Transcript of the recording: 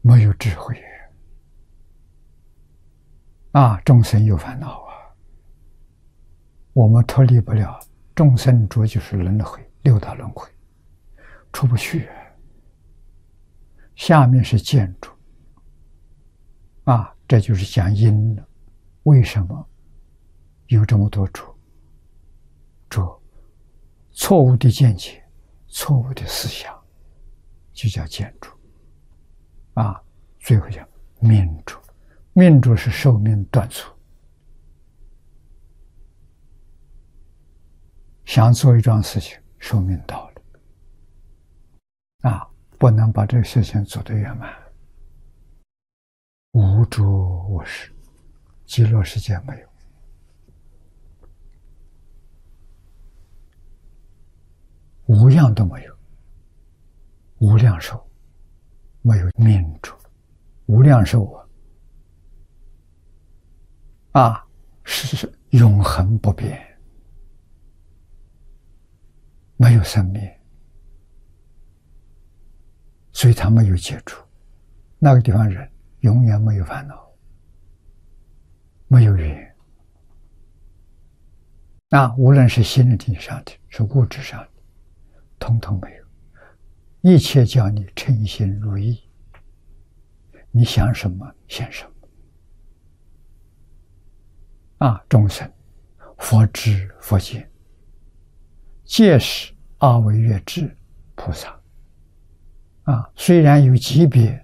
没有智慧众生有烦恼我们脱离不了众生着就是轮回，六道轮回，出不去。下面是见住这就是讲因了。为什么有这么多着？错误的见解，错误的思想，就叫见住最后讲命住。命住是寿命短促，想做一桩事情，寿命到了不能把这个事情做得圆满。无着无实，极乐世界没有。无样都没有，无量寿没有命住。无量寿是永恒不变，没有生灭，所以他没有解除。那个地方人永远没有烦恼，没有缘无论是心灵上的，是物质上的，统统没有。一切叫你称心如意，你想什么现什么众生佛知佛见，皆是阿惟越致菩萨虽然有级别，